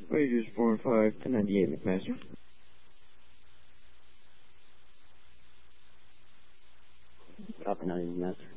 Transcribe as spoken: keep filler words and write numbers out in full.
Voyagers four and five to ninety-eight, McMaster. Copy ninety, McMaster.